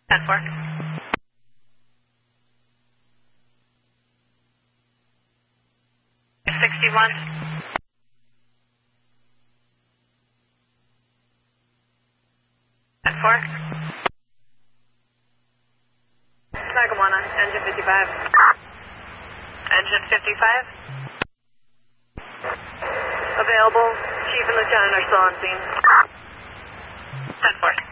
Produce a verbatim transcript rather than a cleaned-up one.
ten four. sixty-one. ten four. Sagamana, engine fifty-five. Engine fifty-five. Available. Chief and Lieutenant are still on scene. ten four.